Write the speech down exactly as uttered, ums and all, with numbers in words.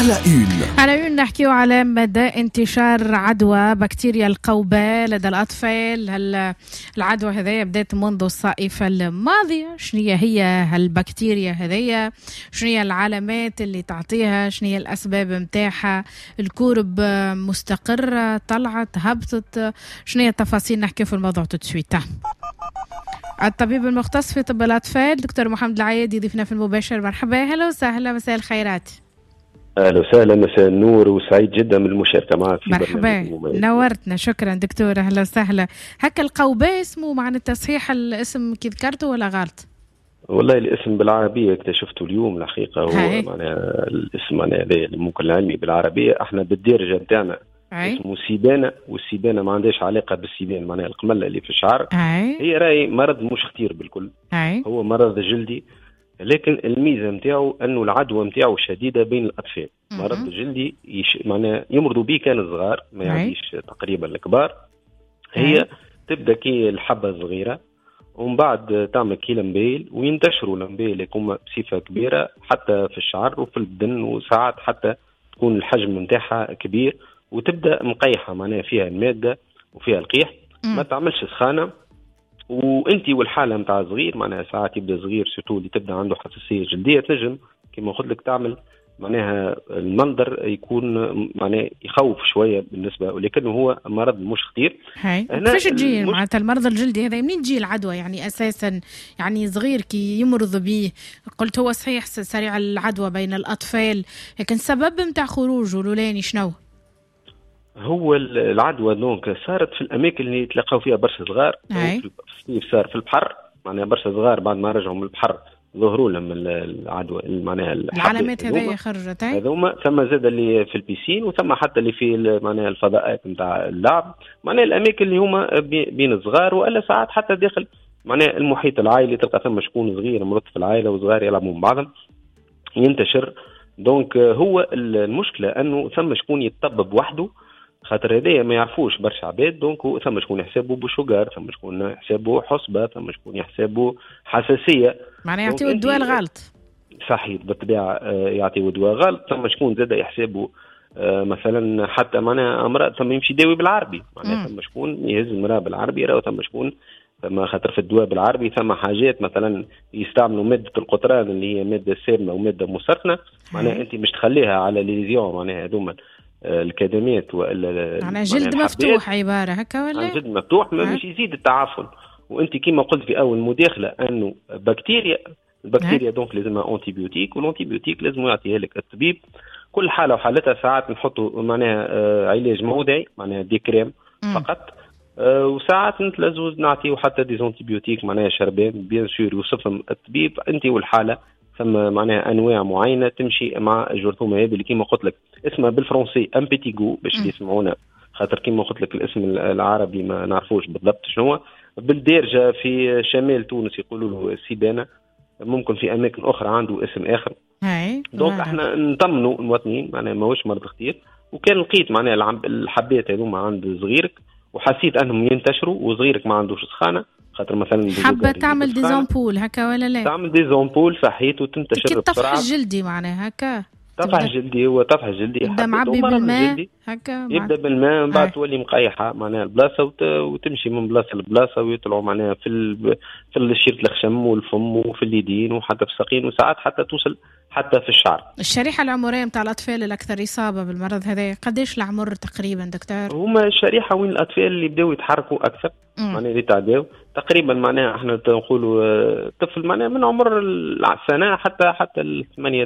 على أون على أون نحكيو على مدى انتشار عدوى بكتيريا القوبة لدى الأطفال. هل العدوى هذه بدأت منذ الصيف الماضية؟ شنو هي هالبكتيريا هذه؟ شنو هي العلامات اللي تعطيها؟ شنو هي الأسباب متاعها؟ الكورب مستقرة، طلعت، هبطت؟ شنو هي التفاصيل؟ نحكي في الموضوع تسويت. الطبيب المختص في طب الأطفال دكتور محمد العيادي يضيفنا في المباشر. مرحبا، هلا وسهلا، مساء الخيرات. اهلا وسهلا، مساء النور، وسعيد جدا من المشاركه معك في مرحبا، نورتنا، شكرا دكتور، اهلا وسهلا. هكا القوباء اسمه معنى التصحيح الاسم كي ذكرته ولا غلط؟ والله الاسم بالعربيه اكتشفته اليوم الحقيقه، هو معناها الاسم معناها ممكن العلمي بالعربيه احنا بالدارجه بتاعنا اسمه سيدانه، والسيدانه ما عندهاش علاقه بالسيدان معناها القمله اللي في الشعر. هاي. هي راي مرض مش خطير بالكل. هاي. هو مرض جلدي، لكن الميزه نتاعو انه العدوى نتاعو شديده بين الاطفال. مم. مرض جلدي يش... معناها يمرضوا به كان صغار، ما يعديش تقريبا الكبار. هي تبدا كي الحبه صغيره ومن بعد تعمل كي لمبيل، وينتشروا لمبيل يكون بصفه كبيره حتى في الشعر وفي البدن، وساعات حتى تكون الحجم نتاعها كبير وتبدا مقيحه معناها فيها الماده وفيها القيح. ما تعملش سخانه، وانتي والحاله نتاع صغير معناها ساعات يبدا صغير سيتو اللي تبدا عنده حساسيه جلديه تنجم كما قلت لك تعمل معناها المنظر يكون معناه يخوف شويه بالنسبه، ولكن هو مرض مش خطير. كيفاش تجي المش... معناتها المرض الجلدي هذا منين تجي العدوى يعني اساسا؟ يعني صغير كي يمرض به، قلت هو صحيح سريع العدوى بين الاطفال، لكن السبب نتاع خروجه الاولاني شنو؟ هو العدوى دونك صارت في الاماكن اللي يتلاقاو فيها برشا صغار. في الصيف صار في البحر معناها برشا صغار بعد ما رجعوا من البحر ظهروا لهم العدوى معناها العلامات هذه خرجت. هذوما ثم زاد اللي في البيسين، وثم حتى اللي في معناها الفضاءات نتاع اللعب، معناها الاماكن اللي هما بين الصغار، والا ساعات حتى داخل معناها المحيط العائلي تلقى ثم شكون صغير مرض في العائله وصغار يلعبوا مع بعضهم ينتشر. دونك هو المشكله انه ثم شكون يتطبب وحده، خاطر هذايا ما يعرفوش برشا عباد. دونك ثم شكون يحسبوا بشوغار، ثم شكون يحسبوا حصبه، ثم شكون يحسبوا حساسيه، معناها يعطيو الدواء الغلط. صحيح بالطبيعه يعطيو الدواء غلط. ثم شكون زاد يحسبوا مثلا حتى معناها امراض ثم يمشي يداوي بالعربي، معناها ثم شكون يهز المراه بالعربي راهو ثم شكون ثم خاطر في الدواء بالعربي ثم حاجات مثلا يستعملوا ماده القطران اللي هي ماده سامه وماده مسرطنه، معناها انت مش تخليها على ليزيون معناها هذوما الكدمات ولا معناها جلد مفتوح عباره هكا ولا عن جلد مفتوح ما مش يزيد التعفن. وانت كما قلت في اول مداخله انه بكتيريا البكتيريا دونك لازمها انتيبيوتيك، والانتيبيوتيك لازم يعطيها لك الطبيب كل حاله وحالتها. ساعات نحطوا معناها آه علاج موضعي معناها دي كريم فقط، آه وساعات نتلازم نعطيو حتى دي انتيبيوتيك معناها شربان بيان سور يوصفهم الطبيب انت والحاله. ثم معناها انواع معينه تمشي مع الجرثومه هذه اللي كما قلت لك اسمها بالفرنسي امبيتيغو باش يسمعونا، خاطر كما قلت لك الاسم العربي ما نعرفوش بالضبط شنو. بالدارجه في شمال تونس يقولوا له سيدانه، ممكن في اماكن اخرى عنده اسم اخر. هاي دونك احنا نطمنوا المواطنين معناها ماهوش مرض خطير. وكان لقيت معناها الحبات هذوما عند صغيرك وحسيت انهم ينتشروا وصغيرك ما عندوش سخانه، خاطر مثلا حابه تعمل دي زامبول هكا ولا لا؟ تعمل دي زامبول صحيت وتنتشر بسرعه. الطفح الجلدي معناها هكا طفح جلدي، هو طفح جلدي يبدا معبي بالماء هكا، يبدا بالماء من بعد تولي مقيحه معناها البلاصه وت... وتمشي من بلاصه لبلاصه ويطلعوا معناها في ال... في الشيرة الخشم والفم وفي اليدين وحتى في الساقين، وساعات حتى توصل حتى في الشعر. الشريحه العمريه نتاع الاطفال الاكثر اصابه بالمرض هذا قداش العمر تقريبا دكتور؟ هما الشريحه وين الاطفال اللي بداوا يتحركوا اكثر معناها اللي تعداو تقريبا معناها احنا نقولوا طفل معناها من عمر السنه حتى حتى الثمانيه